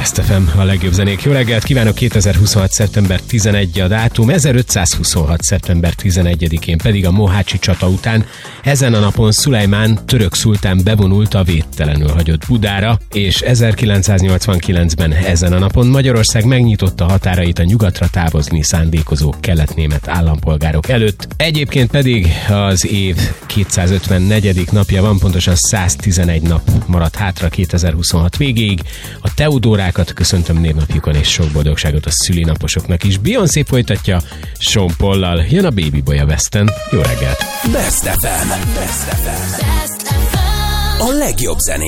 Best FM, a legjobb zenék. Jó reggelt kívánok, 2026. szeptember 11 a dátum, 1526. szeptember 11-én pedig a Mohácsi csata után ezen a napon Szulejmán török szultán bevonult a védtelenül hagyott Budára, és 1989-ben ezen a napon Magyarország megnyitotta határait a nyugatra távozni szándékozó kelet-német állampolgárok előtt. Egyébként pedig az év 254. napja van, pontosan 111 nap maradt hátra 2026 végéig. A Teodórákat köszöntöm névnapjukon, és sok boldogságot a szülinaposoknak is. Beyoncé folytatja Sean Paullal, jön a Baby Boy a Westen. Jó reggelt! Best FM. A legjobb zené.